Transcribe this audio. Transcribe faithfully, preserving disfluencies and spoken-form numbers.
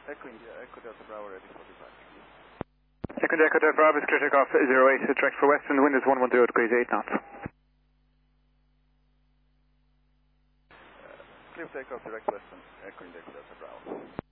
Echo India, Echo Delta Bravo ready for departure. Echo India, Echo Delta Bravo is clear takeoff zero eight, direct for west, and the wind is one one zero degrees eight knots. Uh, clear takeoff direct western, Echo India, Echo Delta Bravo.